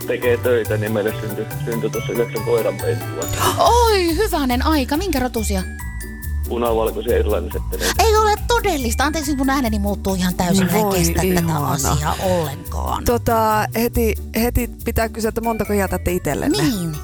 tekee töitä, niin meille syntyi tuossa 9 koiranpentua. Oi, hyvänen aika. Minkä rotusia? Punavalkoisia irlannisetteleitä. Ei ole todellista. Anteeksi, mun ääneni muuttuu ihan täysin. Mä en kestä tätä ihana. asiaa ollenkaan. Heti pitää kysyä, että montako jätätte itsellenne? Niin.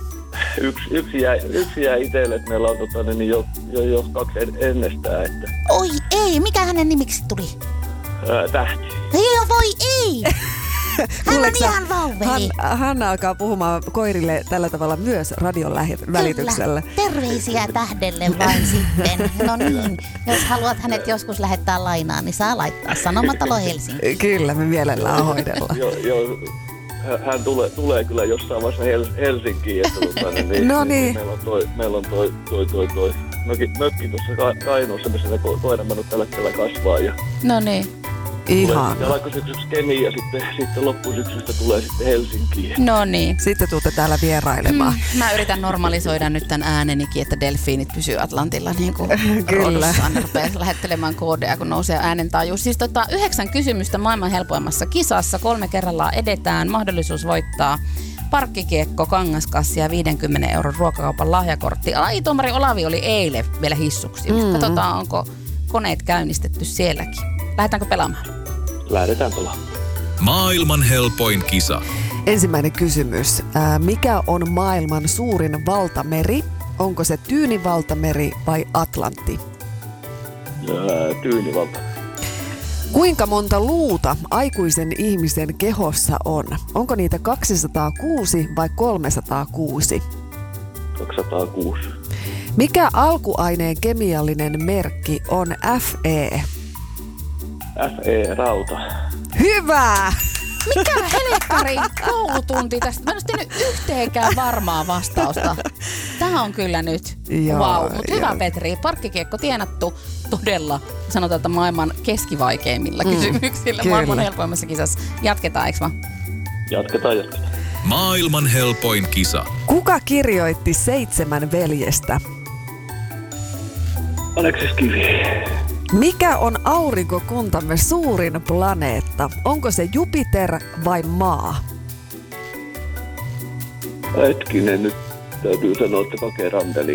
Yksi jää itselle, että meillä on jo 2 ennestään. Että, Oi ei, mikä hänen nimiksi tuli? Tähti. Ei voi ei! Hän on ihan vauveli. Hanna alkaa puhumaan koirille tällä tavalla myös radion välityksellä. Kyllä. Terveisiä Tähdelle vain sitten. No niin, jos haluat hänet joskus lähettää lainaan, niin saa laittaa Sanomatalo Helsinki. Kyllä, me mielellään hoidellaan. Joo. Hän tulee kyllä jossain vaiheessa Helsinkiin, että niin, no niin. Meillä on toi mökki tuossa Kainuussa, missä se koira mennyt tällä hetkellä kasvaa. Ja no niin. Ihan. Ja alkosyksyksi Kemiin ja sitten loppusyksystä tulee sitten Helsinkiin. No niin. Sitten tuutte täällä vierailemaan. Mä yritän normalisoida nyt tämän äänenikin, että delfiinit pysyy Atlantilla niin kuin Kyllä. rodussaan. Ne rupeaa lähettelemään koodeja, kun nousee äänentaajuus. Siis 9 kysymystä maailman helpoimmassa kisassa. 3 kerrallaan edetään. Mahdollisuus voittaa parkkikiekko, kangaskassi ja 50 € ruokakaupan lahjakortti. Tuomari Olavi oli eilen vielä hissuksi. Katsotaan, onko koneet käynnistetty sielläkin. Lähdetäänkö pelaamaan? Lähdetään pelaamaan. Maailman helpoin kisa. Ensimmäinen kysymys. Mikä on maailman suurin valtameri? Onko se Tyynin valtameri vai Atlantti? Tyynin valta. Kuinka monta luuta aikuisen ihmisen kehossa on? Onko niitä 206 vai 306? 206. Mikä alkuaineen kemiallinen merkki on Fe? Fe, rauta. Hyvä! Mikä helkkari koulutunti tästä? Mä en ole tehnyt yhteenkään varmaa vastausta. Tämä on kyllä nyt wow. Mutta hyvä Petri, parkkikiekko tienattu todella, sanotaan, että maailman keskivaikeimmilla kysymyksillä. Kyllä. Maailman helpoimmassa kisassa. Jatketaan, eikö vaan? Jatketaan. Maailman helpoin kisa. Kuka kirjoitti 7 veljestä? Aleksis Kivi. Mikä on aurinkokuntamme suurin planeetta? Onko se Jupiter vai Maa? Hetkinen, nyt täytyy sanoa, että Kake Randeli.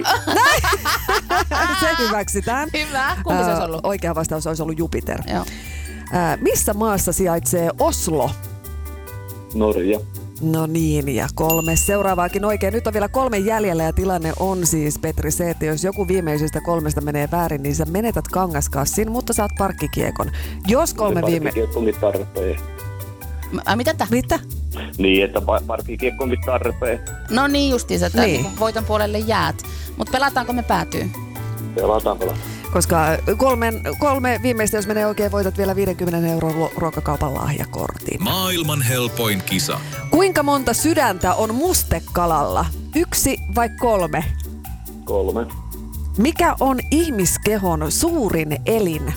Se hyväksytään. Hyvä. Kumpi se olisi ollut? Oikea vastaus olisi ollut Jupiter. Joo. Missä maassa sijaitsee Oslo? Norja. No niin, ja 3 seuraavaakin oikein. Nyt on vielä 3 jäljellä ja tilanne on siis, Petri, se, että jos joku viimeisistä 3 menee väärin, niin sä menetät kangaskassin, mutta saat parkkikiekon. Jos 3 Parkkikiekkonkin tarpeen. Mitä? Niin, että parkkikiekkonkin tarpeen. No niin justiinsa, että Niin. niin voiton puolelle jäät. Mutta pelataanko me päätyy? Pelataan. Koska 3 viimeistä, jos menee oikein, voitat vielä 50 € ruokakaupan lahjakortin. Maailman helpoin kisa. Kuinka monta sydäntä on mustekalalla? 1 vai 3? 3. Mikä on ihmiskehon suurin elin?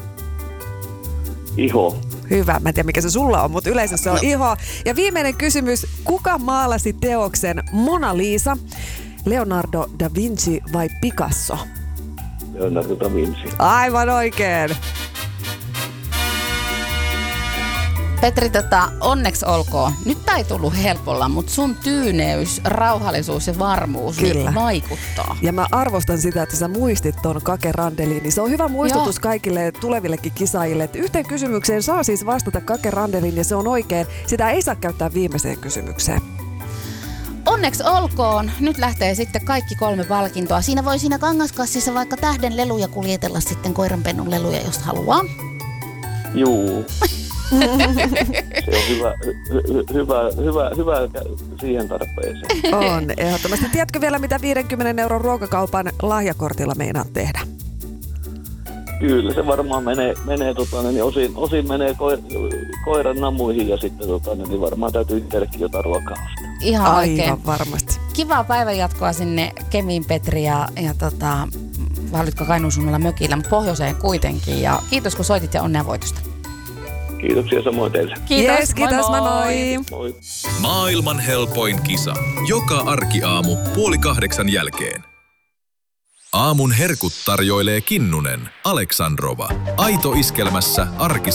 Iho. Hyvä, mä en tiedä mikä se sulla on, mutta yleensä se on iho. Ja viimeinen kysymys, kuka maalasi teoksen Mona Lisa? Leonardo da Vinci vai Picasso? Leonardo da Vinci. Aivan oikein. Petri, onneksi olkoon. Nyt tää ei tullut helpolla, mutta sun tyyneys, rauhallisuus ja varmuus niin vaikuttaa. Ja mä arvostan sitä, että sä muistit ton Kake Randelin. Se on hyvä muistutus kaikille tulevillekin kisaajille, että yhteen kysymykseen saa siis vastata Kake Randelin ja se on oikein. Sitä ei saa käyttää viimeiseen kysymykseen. Onneksi olkoon. Nyt lähtee sitten kaikki 3 palkintoa. Siinä voi siinä kangaskassissa vaikka tähden leluja kuljetella sitten koiranpennun leluja, jos haluaa. Juu. Se on hyvä siihen tarpeeseen. On, ehdottomasti. Tiedätkö vielä, mitä 50 € ruokakaupan lahjakortilla meinaat tehdä? Kyllä, se varmaan menee niin osin menee koiran namuihin ja sitten niin varmaan täytyy itsellekin jotain ruokaa ostaa. Ihan oikein. Aivan varmasti. Kivaa päivänjatkoa sinne Kemiin, Petri, ja valitko Kainuun suunnalla mökillä, mutta pohjoiseen kuitenkin. Ja kiitos, kun soitit ja onnea voitosta. Kiitoksia samoin teille. Kiitos, yes, kiitos, moi. Moi. Maailman helpoin kisa. Joka arkiaamu 7:30 jälkeen. Aamun herkut tarjoilee Kinnunen, Aleksandrova. Aito iskelmässä